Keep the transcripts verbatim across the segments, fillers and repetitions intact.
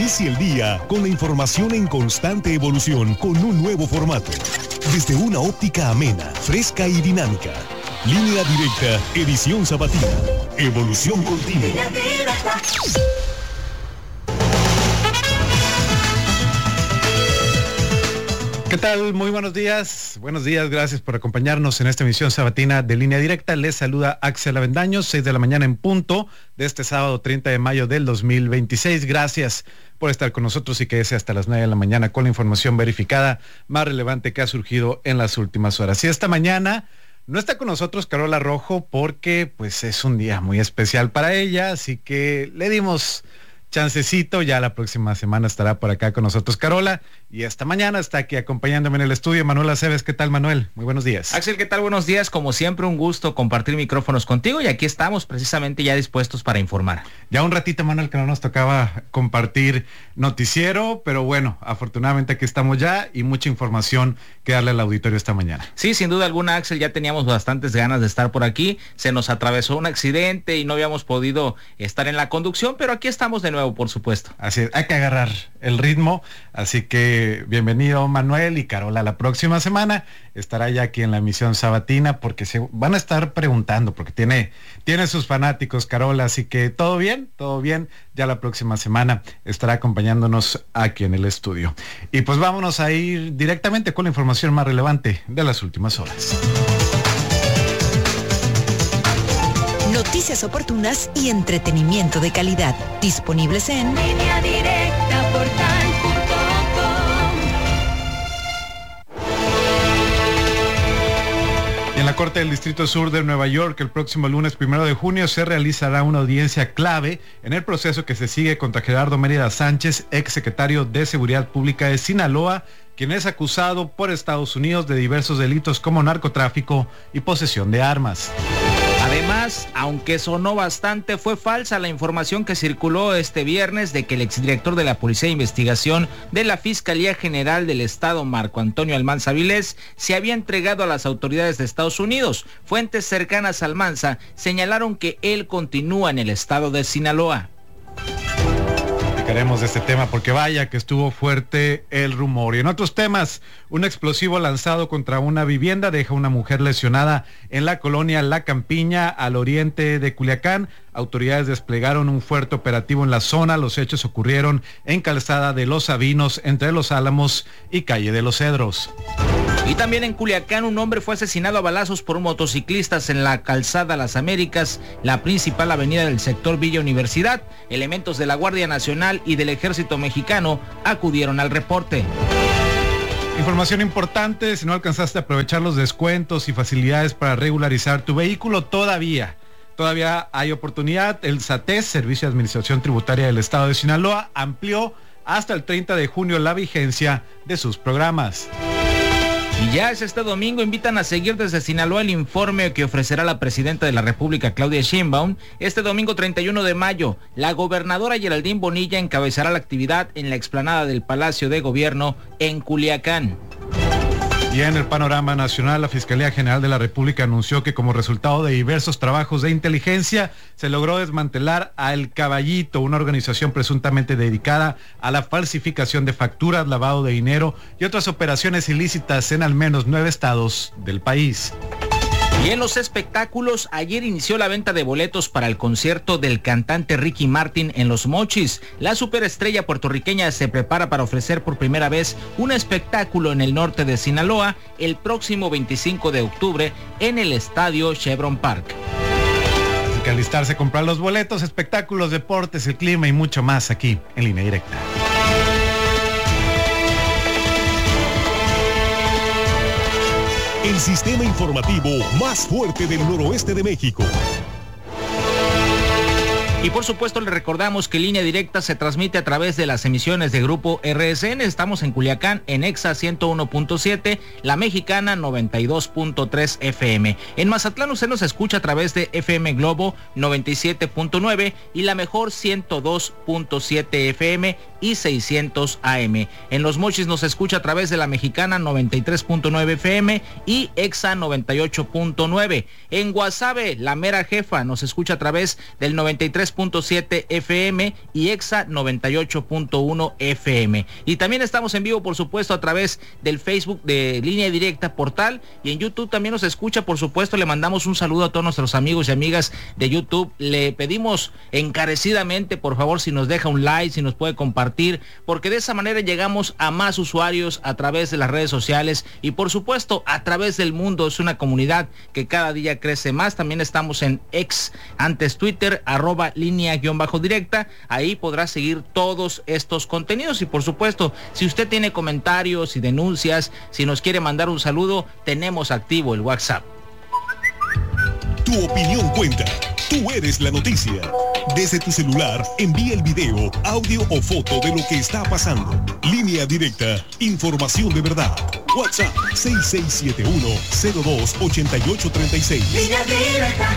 Inicie el día con la información en constante evolución con un nuevo formato. Desde una óptica amena, fresca y dinámica. Línea Directa, edición sabatina. Evolución continua. ¿Qué tal? Muy buenos días. Buenos días, gracias por acompañarnos en esta emisión sabatina de Línea Directa. Les saluda Axel Avendaño, seis de la mañana en punto de este sábado treinta de mayo del dos mil veintiséis. Gracias por estar con nosotros y quédese hasta las nueve de la mañana con la información verificada más relevante que ha surgido en las últimas horas. Y esta mañana no está con nosotros Carola Rojo porque pues es un día muy especial para ella, así que le dimos chancecito, ya la próxima semana estará por acá con nosotros Carola, y esta mañana está aquí acompañándome en el estudio Manuel Aceves. ¿Qué tal, Manuel? Muy buenos días. Axel, ¿qué tal? Buenos días. Como siempre, un gusto compartir micrófonos contigo, y aquí estamos precisamente ya dispuestos para informar. Ya un ratito, Manuel, que no nos tocaba compartir noticiero, pero bueno, afortunadamente aquí estamos ya y mucha información que darle al auditorio esta mañana. Sí, sin duda alguna, Axel, ya teníamos bastantes ganas de estar por aquí. Se nos atravesó un accidente y no habíamos podido estar en la conducción, pero aquí estamos de nuevo, por supuesto. Así es, hay que agarrar el ritmo, así que bienvenido Manuel, y Carola la próxima semana estará ya aquí en la emisión sabatina porque se van a estar preguntando, porque tiene, tiene sus fanáticos Carola, así que todo bien, todo bien, ya la próxima semana estará acompañándonos aquí en el estudio. Y pues vámonos a ir directamente con la información más relevante de las últimas horas. Noticias oportunas y entretenimiento de calidad, disponibles en Línea Directa Portal punto com. En la Corte del Distrito Sur de Nueva York, el próximo lunes primero de junio se realizará una audiencia clave en el proceso que se sigue contra Gerardo Mérida Sánchez, ex secretario de Seguridad Pública de Sinaloa, quien es acusado por Estados Unidos de diversos delitos como narcotráfico y posesión de armas. Además, aunque sonó bastante, fue falsa la información que circuló este viernes de que el exdirector de la Policía de Investigación de la Fiscalía General del Estado, Marco Antonio Almanza Vilés, se había entregado a las autoridades de Estados Unidos. Fuentes cercanas a Almanza señalaron que él continúa en el estado de Sinaloa. Hablaremos de este tema porque vaya que estuvo fuerte el rumor. Y en otros temas, un explosivo lanzado contra una vivienda deja a una mujer lesionada en la colonia La Campiña, al oriente de Culiacán. Autoridades desplegaron un fuerte operativo en la zona. Los hechos ocurrieron en Calzada de los Sabinos, entre Los Álamos y Calle de los Cedros. Y también en Culiacán, un hombre fue asesinado a balazos por motociclistas en la Calzada Las Américas, la principal avenida del sector Villa Universidad. Elementos de la Guardia Nacional y del Ejército Mexicano acudieron al reporte. Información importante: si no alcanzaste a aprovechar los descuentos y facilidades para regularizar tu vehículo, todavía, todavía hay oportunidad. El SATES, Servicio de Administración Tributaria del Estado de Sinaloa, amplió hasta el treinta de junio la vigencia de sus programas. Y ya es este domingo, invitan a seguir desde Sinaloa el informe que ofrecerá la presidenta de la República, Claudia Sheinbaum. Este domingo treinta y uno de mayo, la gobernadora Geraldine Bonilla encabezará la actividad en la explanada del Palacio de Gobierno en Culiacán. Y en el panorama nacional, la Fiscalía General de la República anunció que como resultado de diversos trabajos de inteligencia, se logró desmantelar a El Caballito, una organización presuntamente dedicada a la falsificación de facturas, lavado de dinero y otras operaciones ilícitas en al menos nueve estados del país. Y en los espectáculos, ayer inició la venta de boletos para el concierto del cantante Ricky Martin en Los Mochis. La superestrella puertorriqueña se prepara para ofrecer por primera vez un espectáculo en el norte de Sinaloa el próximo veinticinco de octubre en el estadio Chevron Park. Hay que alistarse, comprar los boletos, espectáculos, deportes, el clima y mucho más aquí en Línea Directa. El sistema informativo más fuerte del noroeste de México. Y por supuesto le recordamos que Línea Directa se transmite a través de las emisiones de Grupo R S N. Estamos en Culiacán en Exa ciento uno punto siete, La Mexicana noventa y dos punto tres F M. En Mazatlán usted nos escucha a través de F M Globo noventa y siete punto nueve y La Mejor ciento dos punto siete F M y seiscientos A M. En Los Mochis nos escucha a través de la Mexicana noventa y tres punto nueve F M y Exa noventa y ocho punto nueve. En Guasave, la mera jefa, nos escucha a través del noventa y tres punto siete F M y Exa noventa y ocho punto uno F M. Y también estamos en vivo, por supuesto, a través del Facebook de Línea Directa Portal, y en YouTube también nos escucha, por supuesto. Le mandamos un saludo a todos nuestros amigos y amigas de YouTube. Le pedimos encarecidamente, por favor, si nos deja un like, si nos puede compartir, porque de esa manera llegamos a más usuarios a través de las redes sociales y, por supuesto, a través del mundo. Es una comunidad que cada día crece más. También estamos en X, antes Twitter, arroba línea guión bajo directa. Ahí podrá seguir todos estos contenidos y, por supuesto, si usted tiene comentarios y denuncias, si nos quiere mandar un saludo, tenemos activo el WhatsApp. Tu opinión cuenta. Tú eres la noticia. Desde tu celular, envía el video, audio o foto de lo que está pasando. Línea Directa, información de verdad. WhatsApp seis seis siete uno, cero dos, ocho ocho tres seis. Línea Directa.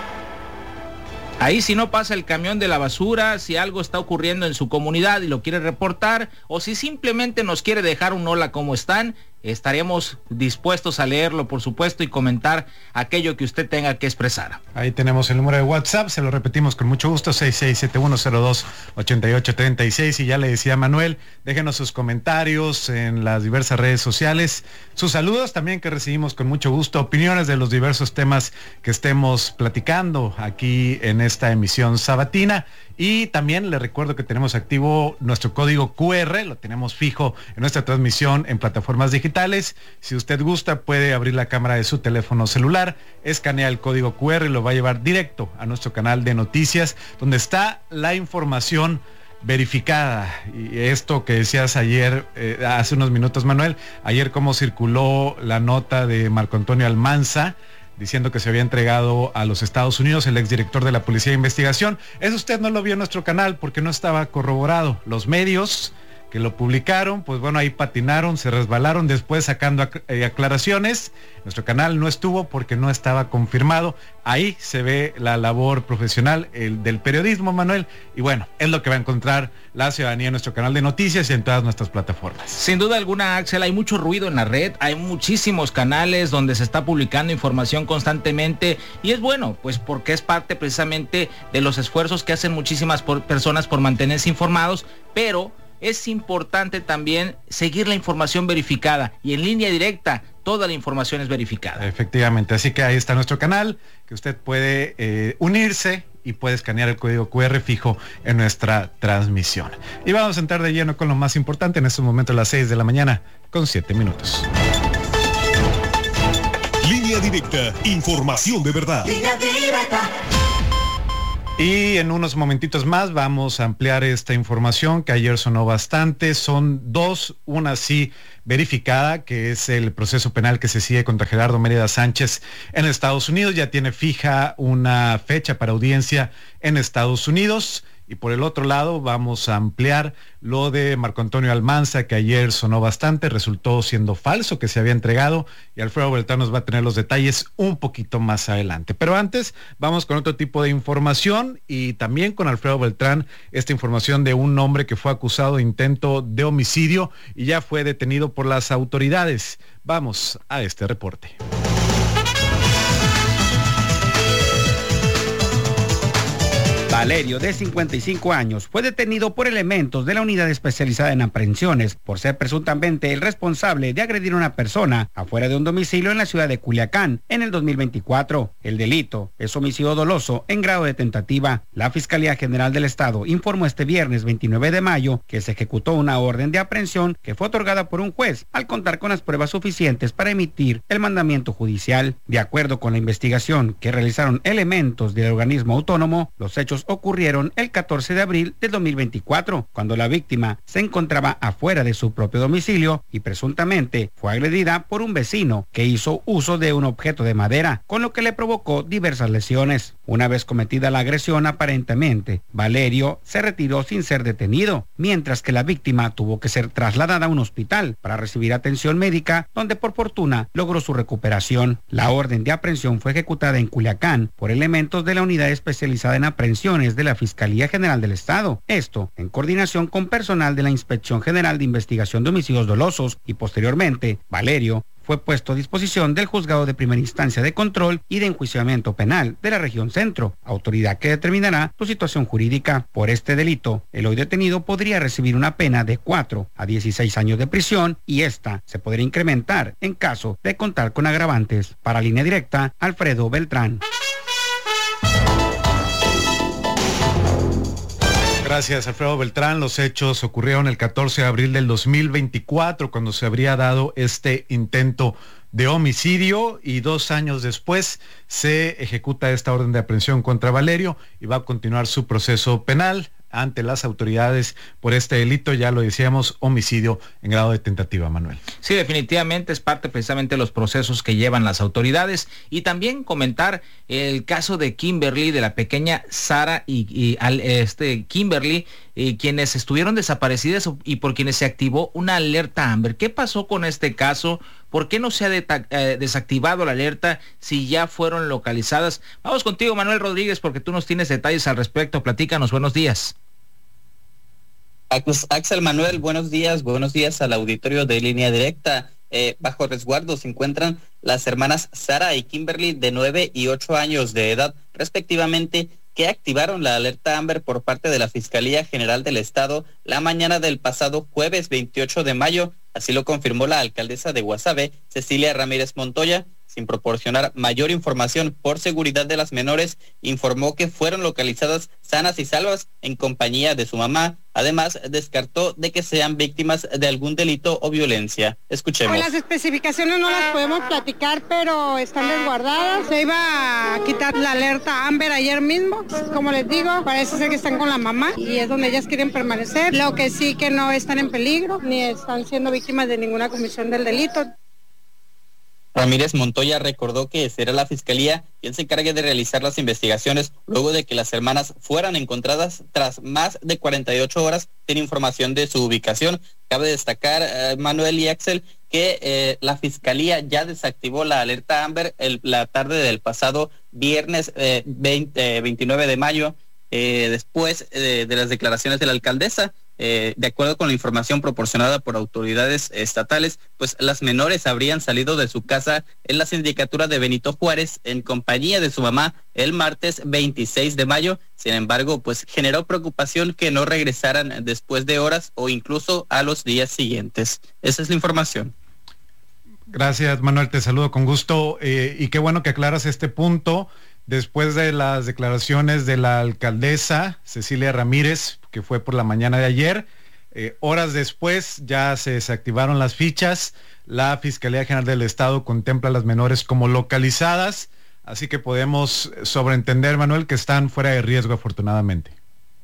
Ahí, si no pasa el camión de la basura, si algo está ocurriendo en su comunidad y lo quiere reportar, o si simplemente nos quiere dejar un hola, ¿cómo están?, estaremos dispuestos a leerlo, por supuesto, y comentar aquello que usted tenga que expresar. Ahí tenemos el número de WhatsApp, se lo repetimos con mucho gusto, seis seis siete uno, cero dos, ocho ocho tres seis. Y ya le decía Manuel, déjenos sus comentarios en las diversas redes sociales, sus saludos también, que recibimos con mucho gusto, opiniones de los diversos temas que estemos platicando aquí en esta emisión sabatina. Y también le recuerdo que tenemos activo nuestro código Q R, lo tenemos fijo en nuestra transmisión en plataformas digitales. Si usted gusta, puede abrir la cámara de su teléfono celular, escanea el código Q R y lo va a llevar directo a nuestro canal de noticias, donde está la información verificada. Y esto que decías ayer, eh, hace unos minutos, Manuel, ayer cómo circuló la nota de Marco Antonio Almanza, diciendo que se había entregado a los Estados Unidos el exdirector de la Policía de Investigación. Eso usted no lo vio en nuestro canal porque no estaba corroborado. Los medios que lo publicaron, pues bueno, ahí patinaron, se resbalaron, después sacando ac- eh, aclaraciones. Nuestro canal no estuvo porque no estaba confirmado. Ahí se ve la labor profesional el, del periodismo, Manuel, y bueno, es lo que va a encontrar la ciudadanía en nuestro canal de noticias y en todas nuestras plataformas. Sin duda alguna, Axel, hay mucho ruido en la red, hay muchísimos canales donde se está publicando información constantemente, y es bueno, pues porque es parte precisamente de los esfuerzos que hacen muchísimas por personas por mantenerse informados, pero es importante también seguir la información verificada, y en Línea Directa toda la información es verificada. Efectivamente, así que ahí está nuestro canal, que usted puede eh, unirse y puede escanear el código Q R fijo en nuestra transmisión. Y vamos a entrar de lleno con lo más importante en este momento, a las seis de la mañana con siete minutos. Línea Directa, información de verdad. Línea Directa. Y en unos momentitos más vamos a ampliar esta información que ayer sonó bastante. Son dos, una sí verificada, que es el proceso penal que se sigue contra Gerardo Mérida Sánchez en Estados Unidos. Ya tiene fija una fecha para audiencia en Estados Unidos. Y por el otro lado vamos a ampliar lo de Marco Antonio Almanza, que ayer sonó bastante, resultó siendo falso que se había entregado, y Alfredo Beltrán nos va a tener los detalles un poquito más adelante. Pero antes vamos con otro tipo de información, y también con Alfredo Beltrán, esta información de un hombre que fue acusado de intento de homicidio y ya fue detenido por las autoridades. Vamos a este reporte. Valerio, de cincuenta y cinco años, fue detenido por elementos de la unidad especializada en aprehensiones por ser presuntamente el responsable de agredir a una persona afuera de un domicilio en la ciudad de Culiacán en el dos mil veinticuatro. El delito es homicidio doloso en grado de tentativa. La Fiscalía General del Estado informó este viernes veintinueve de mayo que se ejecutó una orden de aprehensión que fue otorgada por un juez al contar con las pruebas suficientes para emitir el mandamiento judicial. De acuerdo con la investigación que realizaron elementos del organismo autónomo, los hechos ocurrieron el catorce de abril del dos mil veinticuatro, cuando la víctima se encontraba afuera de su propio domicilio y presuntamente fue agredida por un vecino que hizo uso de un objeto de madera, con lo que le provocó diversas lesiones. Una vez cometida la agresión, aparentemente, Valerio se retiró sin ser detenido, mientras que la víctima tuvo que ser trasladada a un hospital para recibir atención médica, donde por fortuna logró su recuperación. La orden de aprehensión fue ejecutada en Culiacán por elementos de la unidad especializada en aprehensiones Investigaciones de la Fiscalía General del Estado. Esto en coordinación con personal de la Inspección General de Investigación de Homicidios Dolosos y posteriormente, Valerio fue puesto a disposición del Juzgado de Primera Instancia de Control y de Enjuiciamiento Penal de la Región Centro, autoridad que determinará su situación jurídica. Por este delito, el hoy detenido podría recibir una pena de cuatro a dieciséis años de prisión y esta se podría incrementar en caso de contar con agravantes. Para Línea Directa, Alfredo Beltrán. Gracias, Alfredo Beltrán. Los hechos ocurrieron el catorce de abril del dos mil veinticuatro, cuando se habría dado este intento de homicidio, y dos años después se ejecuta esta orden de aprehensión contra Valerio y va a continuar su proceso penal ante las autoridades por este delito, ya lo decíamos, homicidio en grado de tentativa, Manuel. Sí, definitivamente es parte precisamente de los procesos que llevan las autoridades. Y también comentar el caso de Kimberly, de la pequeña Sara y, y al, este Kimberly, eh, quienes estuvieron desaparecidas y por quienes se activó una alerta Amber. ¿Qué pasó con este caso? ¿Por qué no se ha deta- eh, desactivado la alerta si ya fueron localizadas? Vamos contigo, Manuel Rodríguez, porque tú nos tienes detalles al respecto. Platícanos, buenos días. Axel Manuel, buenos días, buenos días al auditorio de Línea Directa. Eh, bajo resguardo se encuentran las hermanas Sara y Kimberly, de nueve y ocho años de edad, respectivamente, que activaron la alerta Amber por parte de la Fiscalía General del Estado la mañana del pasado jueves veintiocho de mayo. Así lo confirmó la alcaldesa de Guasave, Cecilia Ramírez Montoya. Sin proporcionar mayor información por seguridad de las menores, informó que fueron localizadas sanas y salvas en compañía de su mamá. Además, descartó de que sean víctimas de algún delito o violencia. Escuchemos. Pues las especificaciones no las podemos platicar, pero están resguardadas. Se iba a quitar la alerta Amber ayer mismo. Como les digo, parece ser que están con la mamá y es donde ellas quieren permanecer. Lo que sí que no están en peligro ni están siendo víctimas de ninguna comisión del delito. Ramírez Montoya recordó que será la Fiscalía quien se encargue de realizar las investigaciones luego de que las hermanas fueran encontradas tras más de cuarenta y ocho horas sin información de su ubicación. Cabe destacar, eh, Manuel y Axel, que eh, la Fiscalía ya desactivó la alerta Amber el, la tarde del pasado viernes eh, veinte, veintinueve de mayo, eh, después eh, de las declaraciones de la alcaldesa. Eh, de acuerdo con la información proporcionada por autoridades estatales, pues las menores habrían salido de su casa en la sindicatura de Benito Juárez en compañía de su mamá el martes veintiséis de mayo. Sin embargo, pues generó preocupación que no regresaran después de horas o incluso a los días siguientes. Esa es la información. Gracias, Manuel, te saludo con gusto, eh, y qué bueno que aclaras este punto. Después de las declaraciones de la alcaldesa Cecilia Ramírez, que fue por la mañana de ayer, eh, horas después ya se desactivaron las fichas. La Fiscalía General del Estado contempla a las menores como localizadas, así que podemos sobreentender, Manuel, que están fuera de riesgo, afortunadamente.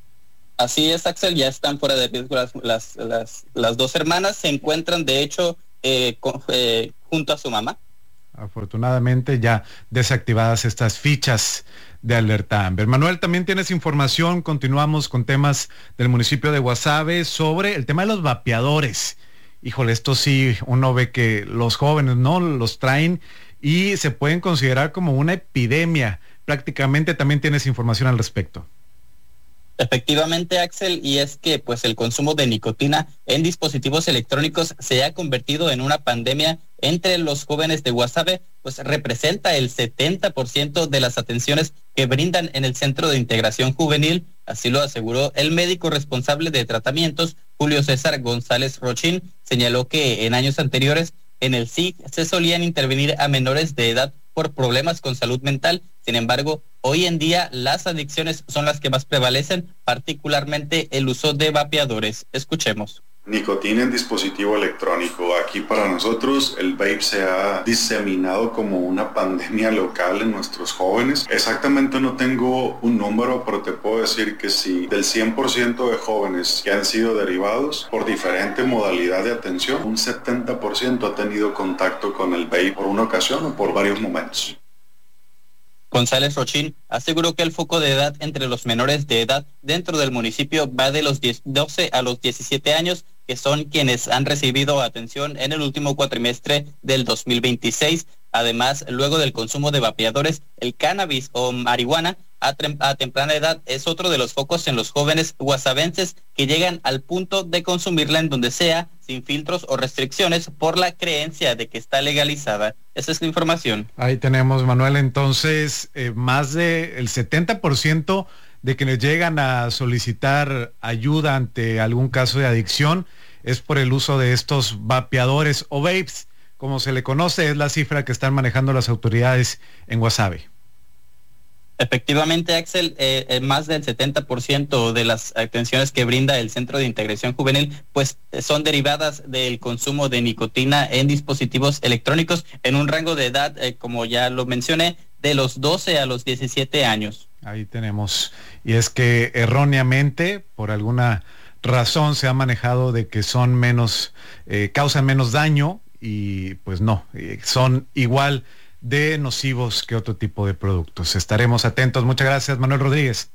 Así es, Axel, ya están fuera de riesgo las, las, las, las dos hermanas. Se encuentran, de hecho, eh, con, eh, junto a su mamá. Afortunadamente ya desactivadas estas fichas de alerta Amber. Manuel, también tienes información, continuamos con temas del municipio de Guasave sobre el tema de los vapeadores. Híjole, esto sí, uno ve que los jóvenes, ¿no?, los traen y se pueden considerar como una epidemia. Prácticamente también tienes información al respecto. Efectivamente, Axel, y es que pues el consumo de nicotina en dispositivos electrónicos se ha convertido en una pandemia entre los jóvenes de Guasave, pues representa el setenta por ciento de las atenciones que brindan en el Centro de Integración Juvenil. Así lo aseguró el médico responsable de tratamientos, Julio César González Rochín. Señaló que en años anteriores en el S I C se solían intervenir a menores de edad por problemas con salud mental. Sin embargo, hoy en día las adicciones son las que más prevalecen, particularmente el uso de vapeadores. Escuchemos. Nicotina en dispositivo electrónico. Aquí para nosotros el vape se ha diseminado como una pandemia local en nuestros jóvenes. Exactamente no tengo un número, pero te puedo decir que si del cien por ciento de jóvenes que han sido derivados por diferente modalidad de atención, un setenta por ciento ha tenido contacto con el vape por una ocasión o por varios momentos. González Rochín aseguró que el foco de edad entre los menores de edad dentro del municipio va de los doce a los diecisiete años, que son quienes han recibido atención en el último cuatrimestre del dos mil veintiséis. Además, luego del consumo de vapeadores, el cannabis o marihuana a, a temprana edad es otro de los focos en los jóvenes guasavenses que llegan al punto de consumirla en donde sea, sin filtros o restricciones, por la creencia de que está legalizada. Esa es la información. Ahí tenemos, Manuel, entonces, eh, más del setenta por ciento de quienes llegan a solicitar ayuda ante algún caso de adicción es por el uso de estos vapeadores o vapes, como se le conoce, es la cifra que están manejando las autoridades en Guasave. Efectivamente, Axel, eh, eh, más del setenta por ciento de las atenciones que brinda el Centro de Integración Juvenil, pues son derivadas del consumo de nicotina en dispositivos electrónicos en un rango de edad, eh, como ya lo mencioné, de los doce a los diecisiete años. Ahí tenemos. Y es que erróneamente, por alguna razón, se ha manejado de que son menos, eh, causan menos daño, y pues no, eh, son igual de nocivos que otro tipo de productos. Estaremos atentos. Muchas gracias, Manuel Rodríguez.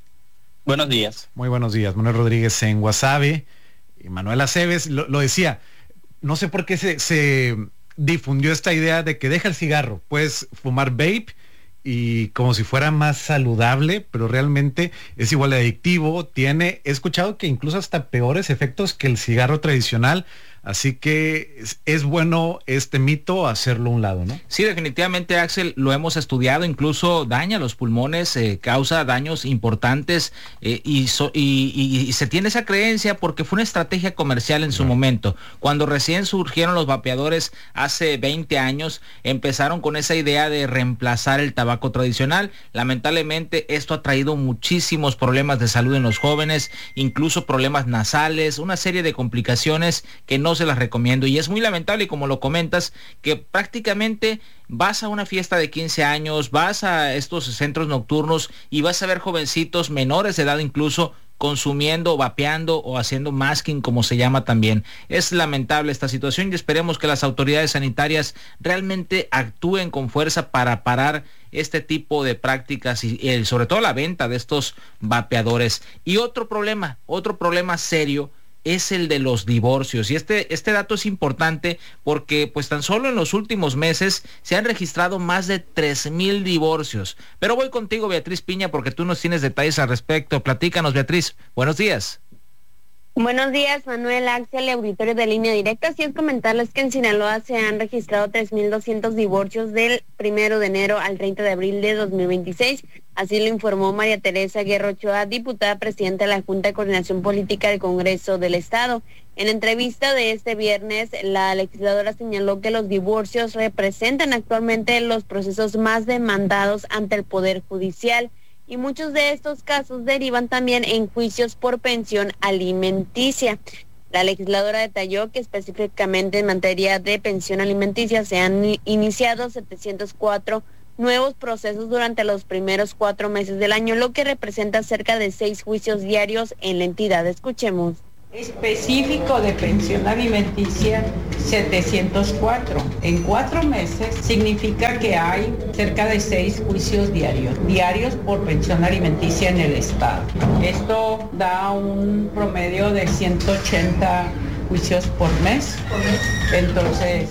Buenos días. Muy buenos días. Manuel Rodríguez en Guasave. Y Manuel Aceves lo, lo decía, no sé por qué se, se difundió esta idea de que deja el cigarro, puedes fumar vape y como si fuera más saludable, pero realmente es igual de adictivo. Tiene, he escuchado que incluso hasta peores efectos que el cigarro tradicional. Así que es, es bueno este mito hacerlo a un lado, ¿no? Sí, definitivamente, Axel, lo hemos estudiado, incluso daña los pulmones, eh, causa daños importantes eh, y, so, y, y, y se tiene esa creencia porque fue una estrategia comercial en su momento. Cuando recién surgieron los vapeadores hace veinte años, empezaron con esa idea de reemplazar el tabaco tradicional. Lamentablemente esto ha traído muchísimos problemas de salud en los jóvenes, incluso problemas nasales, una serie de complicaciones que no se las recomiendo, y es muy lamentable, y como lo comentas, que prácticamente vas a una fiesta de quince años, vas a estos centros nocturnos y vas a ver jovencitos menores de edad incluso consumiendo, vapeando o haciendo masking, como se llama también. Es lamentable esta situación y esperemos que las autoridades sanitarias realmente actúen con fuerza para parar este tipo de prácticas y, y sobre todo la venta de estos vapeadores. Y otro problema, otro problema serio es el de los divorcios, y este, este dato es importante porque pues tan solo en los últimos meses se han registrado más de tres mil divorcios. Pero voy contigo, Beatriz Piña, porque tú nos tienes detalles al respecto. Platícanos, Beatriz. Buenos días. Buenos días, Manuel, Axel, auditorio de Línea Directa. Así es, comentarles que en Sinaloa se han registrado tres mil doscientos divorcios del primero de enero al treinta de abril de dos mil veintiséis. Así lo informó María Teresa Guerra Ochoa, diputada presidenta de la Junta de Coordinación Política del Congreso del Estado. En entrevista de este viernes, la legisladora señaló que los divorcios representan actualmente los procesos más demandados ante el Poder Judicial, y muchos de estos casos derivan también en juicios por pensión alimenticia. La legisladora detalló que específicamente en materia de pensión alimenticia se han iniciado setecientos cuatro nuevos procesos durante los primeros cuatro meses del año, lo que representa cerca de seis juicios diarios en la entidad. Escuchemos. Específico de pensión alimenticia, setecientos cuatro. En cuatro meses significa que hay cerca de seis juicios diarios, diarios por pensión alimenticia en el estado. Esto da un promedio de ciento ochenta juicios por mes. Entonces,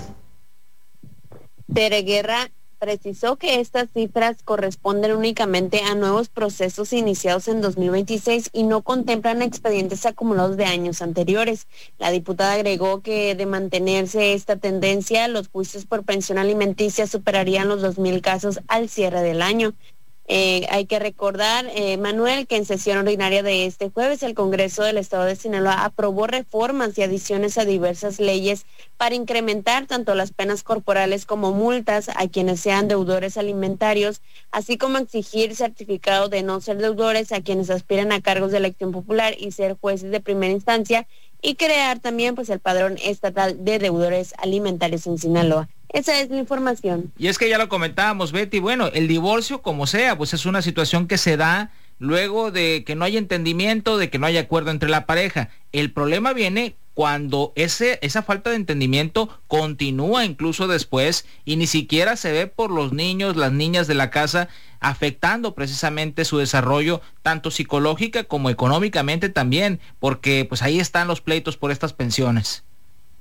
Tere Guerra precisó que estas cifras corresponden únicamente a nuevos procesos iniciados en dos mil veintiséis y no contemplan expedientes acumulados de años anteriores. La diputada agregó que de mantenerse esta tendencia, los juicios por pensión alimenticia superarían los dos mil casos al cierre del año. Eh, hay que recordar, eh, Manuel, que en sesión ordinaria de este jueves el Congreso del Estado de Sinaloa aprobó reformas y adiciones a diversas leyes para incrementar tanto las penas corporales como multas a quienes sean deudores alimentarios, así como exigir certificado de no ser deudores a quienes aspiran a cargos de elección popular y ser jueces de primera instancia, y crear también pues el padrón estatal de deudores alimentarios en Sinaloa. Esa es la información. Y es que ya lo comentábamos, Betty, bueno, el divorcio como sea, pues es una situación que se da luego de que no hay entendimiento, de que no hay acuerdo entre la pareja. El problema viene cuando ese, esa falta de entendimiento continúa incluso después y ni siquiera se ve por los niños, las niñas de la casa, afectando precisamente su desarrollo, tanto psicológica como económicamente también, porque pues ahí están los pleitos por estas pensiones.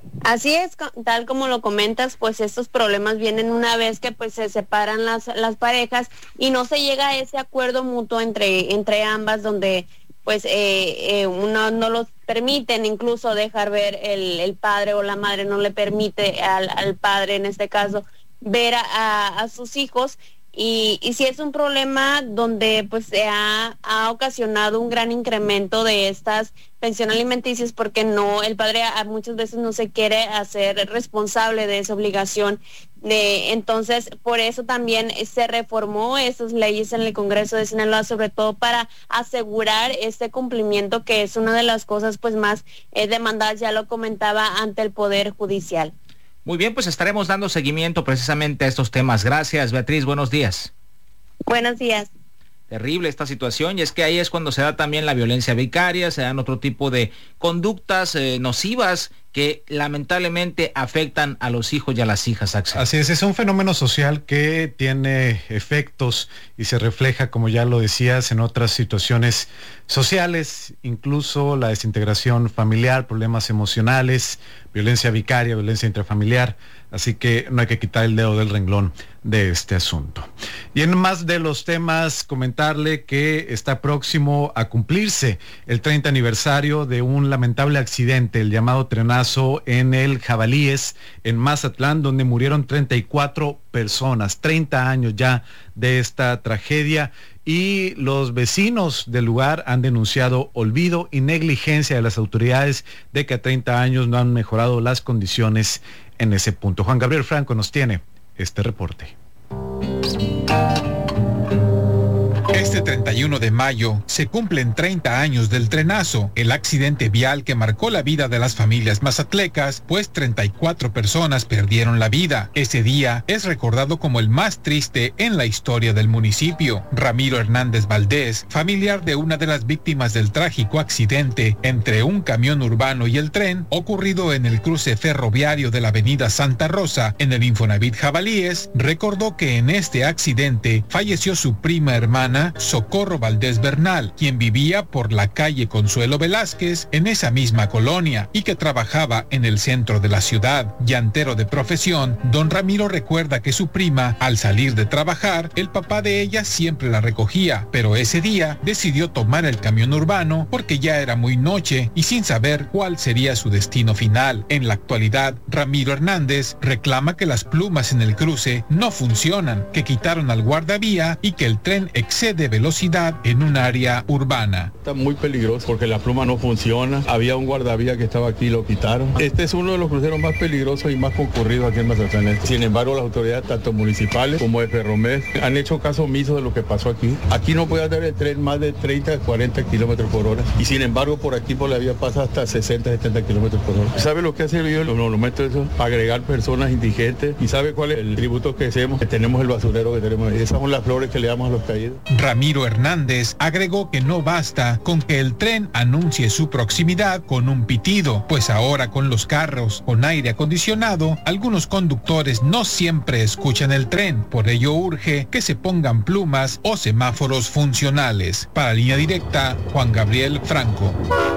Así es, tal como lo comentas, pues estos problemas vienen una vez que pues se separan las, las parejas y no se llega a ese acuerdo mutuo entre, entre ambas, donde pues eh, eh, uno no los permiten incluso dejar ver el, el padre o la madre, no le permite al, al padre en este caso ver a, a, a sus hijos. Y, y sí es un problema donde pues se ha, ha ocasionado un gran incremento de estas pensiones alimenticias, porque no, el padre a, muchas veces no se quiere hacer responsable de esa obligación. De, entonces, por eso también se reformó esas leyes en el Congreso de Sinaloa, sobre todo para asegurar este cumplimiento, que es una de las cosas pues más eh, demandadas, ya lo comentaba, ante el Poder Judicial. Muy bien, pues estaremos dando seguimiento precisamente a estos temas. Gracias, Beatriz, buenos días. Buenos días. Terrible esta situación, y es que ahí es cuando se da también la violencia vicaria, se dan otro tipo de conductas eh, nocivas que lamentablemente afectan a los hijos y a las hijas, Axel. Así es, es un fenómeno social que tiene efectos y se refleja, como ya lo decías, en otras situaciones sociales, incluso la desintegración familiar, problemas emocionales, violencia vicaria, violencia intrafamiliar. Así que no hay que quitar el dedo del renglón de este asunto. Y en más de los temas, comentarle que está próximo a cumplirse el treinta aniversario de un lamentable accidente, el llamado trenazo en el Jabalíes, en Mazatlán, donde murieron treinta y cuatro personas, treinta años ya de esta tragedia. Y los vecinos del lugar han denunciado olvido y negligencia de las autoridades de que a treinta años no han mejorado las condiciones en ese punto. Juan Gabriel Franco nos tiene este reporte. Este treinta y uno de mayo se cumplen treinta años del trenazo, el accidente vial que marcó la vida de las familias mazatlecas, pues treinta y cuatro personas perdieron la vida. Ese día es recordado como el más triste en la historia del municipio. Ramiro Hernández Valdés, familiar de una de las víctimas del trágico accidente entre un camión urbano y el tren, ocurrido en el cruce ferroviario de la avenida Santa Rosa, en el Infonavit Jabalíes, recordó que en este accidente falleció su prima hermana, Socorro Valdés Bernal, quien vivía por la calle Consuelo Velázquez en esa misma colonia y que trabajaba en el centro de la ciudad. Llantero de profesión, don Ramiro recuerda que su prima, al salir de trabajar, el papá de ella siempre la recogía, pero ese día decidió tomar el camión urbano porque ya era muy noche y sin saber cuál sería su destino final. En la actualidad, Ramiro Hernández reclama que las plumas en el cruce no funcionan, que quitaron al guardavía y que el tren excede de velocidad en un área urbana. Está muy peligroso porque la pluma no funciona. Había un guardavía que estaba aquí y lo quitaron. Este es uno de los cruceros más peligrosos y más concurridos aquí en Mazatlán. Sin embargo, las autoridades, tanto municipales como de Ferromed, han hecho caso omiso de lo que pasó aquí. Aquí no puede andar el tren más de treinta, cuarenta kilómetros por hora. Y sin embargo, por aquí por la vía pasa hasta sesenta, setenta kilómetros por hora. ¿Sabe lo que ha servido los monumentos eso? Para agregar personas indigentes. ¿Y sabe cuál es el tributo que hacemos? Que tenemos el basurero que tenemos. Esas son las flores que le damos a los caídos. Ramiro Hernández agregó que no basta con que el tren anuncie su proximidad con un pitido, pues ahora con los carros con aire acondicionado, algunos conductores no siempre escuchan el tren. Por ello urge que se pongan plumas o semáforos funcionales. Para Línea Directa, Juan Gabriel Franco.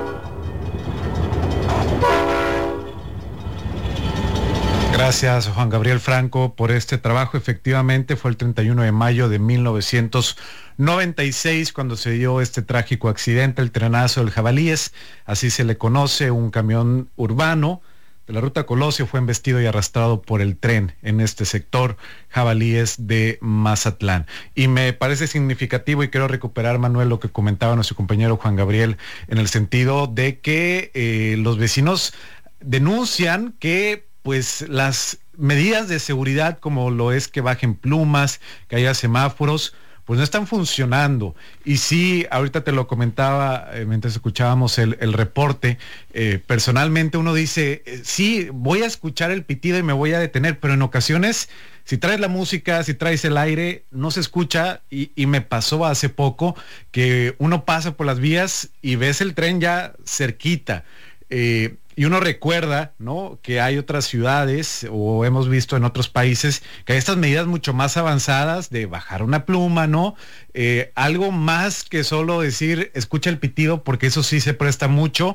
Gracias, Juan Gabriel Franco, por este trabajo. Efectivamente, fue el treinta y uno de mayo de mil novecientos noventa y seis cuando se dio este trágico accidente, el trenazo del Jabalíes, así se le conoce. Un camión urbano de la ruta Colosio fue embestido y arrastrado por el tren en este sector Jabalíes de Mazatlán. Y me parece significativo, y quiero recuperar, Manuel, lo que comentaba nuestro compañero Juan Gabriel, en el sentido de que eh, los vecinos denuncian que pues las medidas de seguridad, como lo es que bajen plumas, que haya semáforos, pues no están funcionando. Y sí, ahorita te lo comentaba eh, mientras escuchábamos el, el reporte, eh, personalmente uno dice, eh, sí, voy a escuchar el pitido y me voy a detener, pero en ocasiones, si traes la música, si traes el aire, no se escucha. Y, y me pasó hace poco que uno pasa por las vías y ves el tren ya cerquita. Eh, Y uno recuerda, ¿no?, que hay otras ciudades, o hemos visto en otros países, que hay estas medidas mucho más avanzadas de bajar una pluma, ¿no? Eh, algo más que solo decir, escucha el pitido, porque eso sí se presta mucho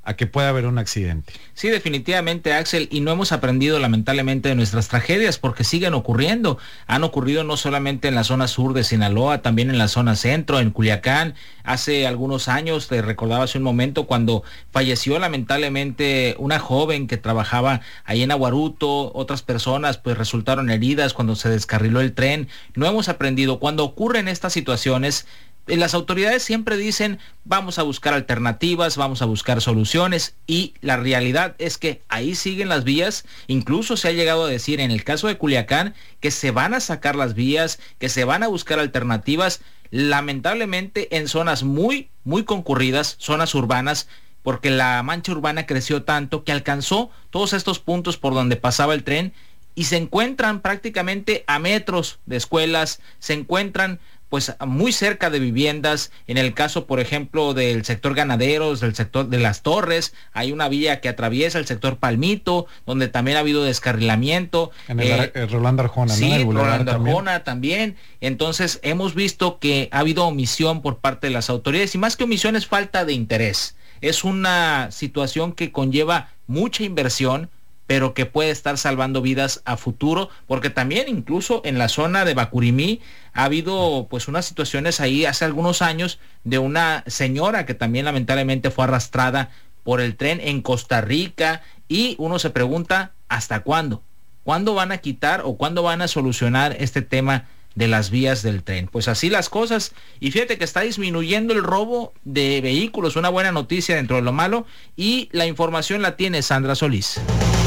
a que pueda haber un accidente. Sí, definitivamente, Axel, y no hemos aprendido lamentablemente de nuestras tragedias porque siguen ocurriendo. Han ocurrido no solamente en la zona sur de Sinaloa, también en la zona centro, en Culiacán. Hace algunos años, te recordaba hace un momento, cuando falleció lamentablemente una joven que trabajaba ahí en Aguaruto, otras personas pues resultaron heridas cuando se descarriló el tren. No hemos aprendido. Cuando ocurren estas situaciones, las autoridades siempre dicen vamos a buscar alternativas, vamos a buscar soluciones, y la realidad es que ahí siguen las vías. Incluso se ha llegado a decir en el caso de Culiacán que se van a sacar las vías, que se van a buscar alternativas, lamentablemente en zonas muy, muy concurridas, zonas urbanas, porque la mancha urbana creció tanto que alcanzó todos estos puntos por donde pasaba el tren y se encuentran prácticamente a metros de escuelas, se encuentran pues muy cerca de viviendas. En el caso, por ejemplo, del sector Ganaderos, del sector de Las Torres, hay una vía que atraviesa el sector Palmito, donde también ha habido descarrilamiento. En el, eh, el Rolando Arjona, sí, ¿no? Sí, Rolando Arjona también. Entonces, hemos visto que ha habido omisión por parte de las autoridades, y más que omisión es falta de interés. Es una situación que conlleva mucha inversión, pero que puede estar salvando vidas a futuro, porque también incluso en la zona de Bacurimí ha habido pues unas situaciones ahí hace algunos años de una señora que también lamentablemente fue arrastrada por el tren en Costa Rica, y uno se pregunta ¿hasta cuándo? ¿Cuándo van a quitar o cuándo van a solucionar este tema de las vías del tren? Pues así las cosas, y fíjate que está disminuyendo el robo de vehículos, una buena noticia dentro de lo malo, y la información la tiene Sandra Solís.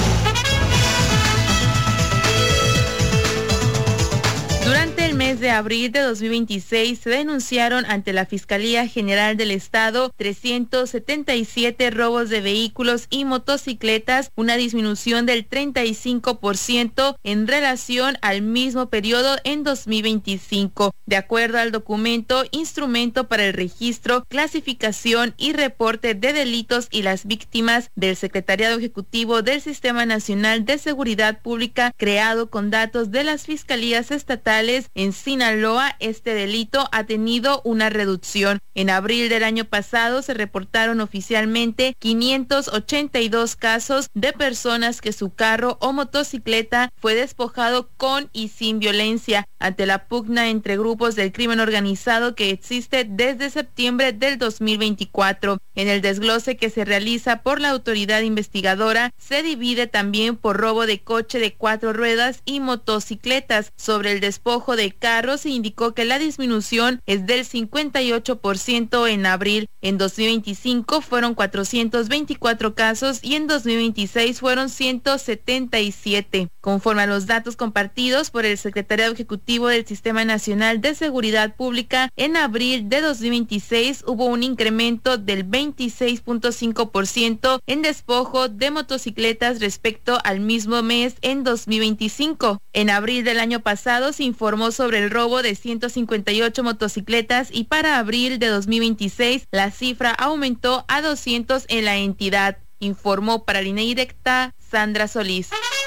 Durante el mes de abril de dos mil veintiséis se denunciaron ante la Fiscalía General del Estado trescientos setenta y siete robos de vehículos y motocicletas, una disminución del treinta y cinco por ciento en relación al mismo periodo en dos mil veinticinco. De acuerdo al documento Instrumento para el Registro, Clasificación y Reporte de Delitos y las Víctimas del Secretariado Ejecutivo del Sistema Nacional de Seguridad Pública, creado con datos de las Fiscalías Estatales en Sinaloa, este delito ha tenido una reducción. En abril del año pasado se reportaron oficialmente quinientos ochenta y dos casos de personas que su carro o motocicleta fue despojado con y sin violencia, ante la pugna entre grupos del crimen organizado que existe desde septiembre del dos mil veinticuatro. En el desglose que se realiza por la autoridad investigadora, se divide también por robo de coche de cuatro ruedas y motocicletas. Sobre el despojo de carros se indicó que la disminución es del cincuenta y ocho por ciento en abril. En dos mil veinticinco fueron cuatrocientos veinticuatro casos y en dos mil veintiséis fueron ciento setenta y siete. Conforme a los datos compartidos por el Secretariado Ejecutivo del Sistema Nacional de Seguridad Pública, en abril de dos mil veintiséis hubo un incremento del veintiséis punto cinco por ciento en despojo de motocicletas respecto al mismo mes en dos mil veinticinco. En abril del año pasado se informó sobre el robo de ciento cincuenta y ocho motocicletas, y para abril de dos mil veintiséis la cifra aumentó a doscientos en la entidad. Informó para Línea Directa Sandra Solís.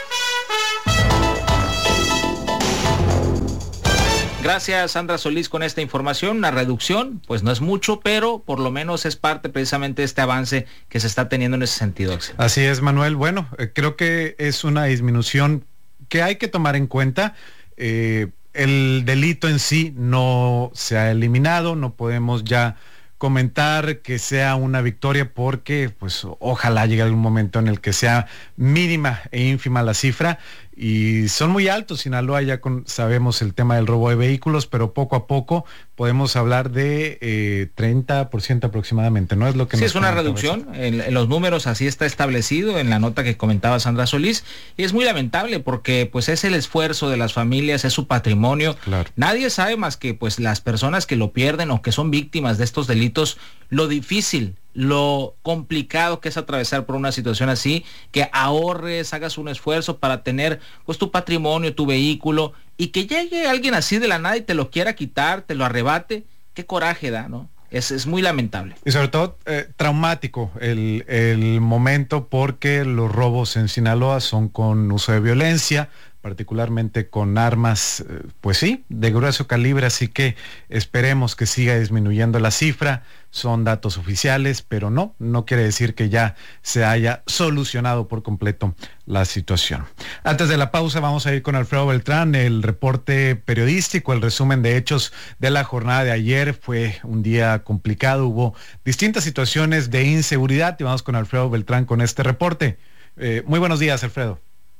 Gracias, Sandra Solís, con esta información. Una reducción, pues no es mucho, pero por lo menos es parte precisamente de este avance que se está teniendo en ese sentido, Axel. Así es, Manuel. Bueno, eh, creo que es una disminución que hay que tomar en cuenta. Eh, el delito en sí no se ha eliminado, no podemos ya comentar que sea una victoria, porque pues ojalá llegue algún momento en el que sea mínima e ínfima la cifra, y son muy altos. Sinaloa, ya con, sabemos el tema del robo de vehículos, pero poco a poco podemos hablar de eh, treinta por ciento aproximadamente, ¿no? Es lo que sí, nos es una reducción en, en los números, así está establecido en la nota que comentaba Sandra Solís, y es muy lamentable porque pues es el esfuerzo de las familias, es su patrimonio. Claro. Nadie sabe más que pues las personas que lo pierden o que son víctimas de estos delitos, lo difícil, lo complicado que es atravesar por una situación así, que ahorres, hagas un esfuerzo para tener pues tu patrimonio, tu vehículo, y que llegue alguien así de la nada y te lo quiera quitar, te lo arrebate. Qué coraje da, ¿no? Es, es muy lamentable. Y sobre todo eh, traumático el, el momento, porque los robos en Sinaloa son con uso de violencia, particularmente con armas, eh, pues sí, de grueso calibre, así que esperemos que siga disminuyendo la cifra. Son datos oficiales, pero no, no quiere decir que ya se haya solucionado por completo la situación. Antes de la pausa vamos a ir con Alfredo Beltrán, el reporte periodístico, el resumen de hechos de la jornada de ayer. Fue un día complicado, hubo distintas situaciones de inseguridad y vamos con Alfredo Beltrán con este reporte. Eh, muy buenos días, Alfredo.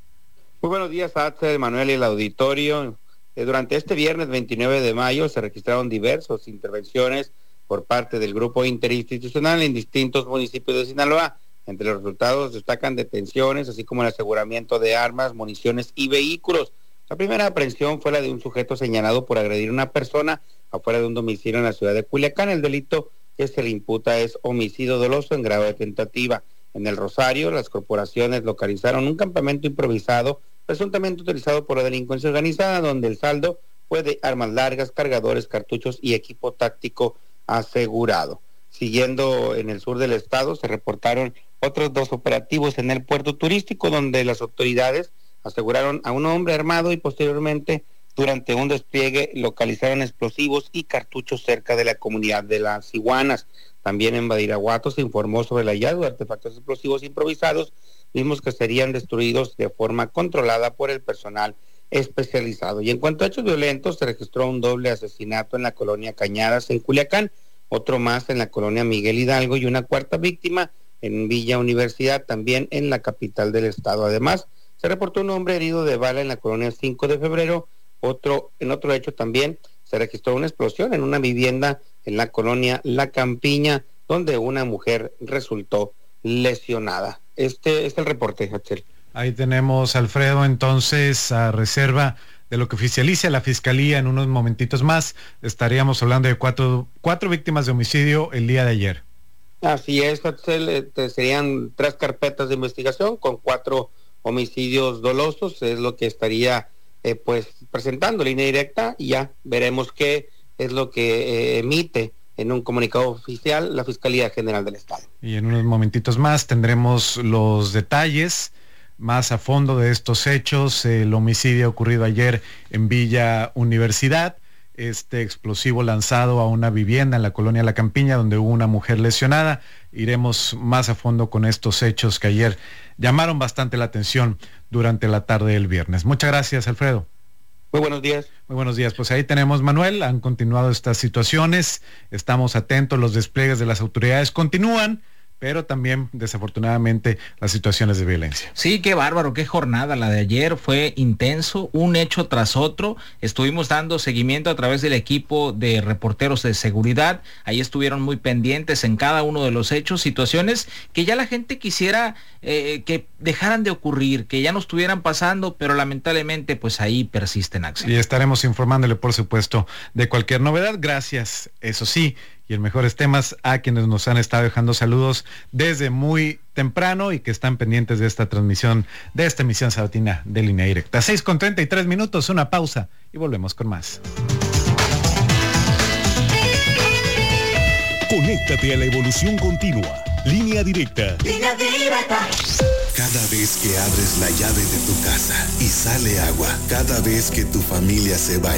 Muy buenos días, Axel, Manuel y el auditorio. Eh, durante este viernes veintinueve de mayo se registraron diversas intervenciones por parte del grupo interinstitucional en distintos municipios de Sinaloa. Entre los resultados destacan detenciones, así como el aseguramiento de armas, municiones y vehículos. La primera aprehensión fue la de un sujeto señalado por agredir a una persona afuera de un domicilio en la ciudad de Culiacán. El delito que se le imputa es homicidio doloso en grado de tentativa. En el Rosario, las corporaciones localizaron un campamento improvisado presuntamente utilizado por la delincuencia organizada, donde el saldo fue de armas largas, cargadores, cartuchos y equipo táctico asegurado. Siguiendo en el sur del estado, se reportaron otros dos operativos en el puerto turístico, donde las autoridades aseguraron a un hombre armado y posteriormente, durante un despliegue, localizaron explosivos y cartuchos cerca de la comunidad de Las Iguanas. También en Badiraguato se informó sobre el hallazgo de artefactos explosivos improvisados, mismos que serían destruidos de forma controlada por el personal especializado. Y en cuanto a hechos violentos, se registró un doble asesinato en la colonia Cañadas, en Culiacán, otro más en la colonia Miguel Hidalgo y una cuarta víctima en Villa Universidad, también en la capital del estado. Además, se reportó un hombre herido de bala en la colonia cinco de febrero. Otro, en otro hecho también se registró una explosión en una vivienda en la colonia La Campiña, donde una mujer resultó lesionada. Este es el reporte, Axel. Ahí tenemos, Alfredo, entonces, a reserva de lo que oficialice la Fiscalía en unos momentitos más, estaríamos hablando de cuatro, cuatro víctimas de homicidio el día de ayer. Así es, Axel, este, serían tres carpetas de investigación con cuatro homicidios dolosos, es lo que estaría eh, pues presentando línea directa, y ya veremos qué es lo que eh, emite en un comunicado oficial la Fiscalía General del Estado. Y en unos momentitos más tendremos los detalles más a fondo de estos hechos, el homicidio ocurrido ayer en Villa Universidad, este explosivo lanzado a una vivienda en la colonia La Campiña donde hubo una mujer lesionada. Iremos más a fondo con estos hechos que ayer llamaron bastante la atención durante la tarde del viernes. Muchas gracias, Alfredo. Muy buenos días. Muy buenos días. Pues ahí tenemos, Manuel, han continuado estas situaciones, estamos atentos, los despliegues de las autoridades continúan, pero también desafortunadamente las situaciones de violencia. Sí, qué bárbaro, qué jornada la de ayer, fue intenso, un hecho tras otro. Estuvimos dando seguimiento a través del equipo de reporteros de seguridad, ahí estuvieron muy pendientes en cada uno de los hechos, situaciones que ya la gente quisiera eh, que dejaran de ocurrir, que ya no estuvieran pasando, pero lamentablemente pues ahí persisten, Axel. Y estaremos informándole, por supuesto, de cualquier novedad. Gracias, eso sí, y en mejores temas a quienes nos han estado dejando saludos desde muy temprano y que están pendientes de esta transmisión, de esta emisión sabatina de Línea Directa. seis con treinta y tres minutos, una pausa y volvemos con más. Conéctate a la evolución continua. Línea Directa. Línea Directa. Cada vez que abres la llave de tu casa y sale agua, cada vez que tu familia se va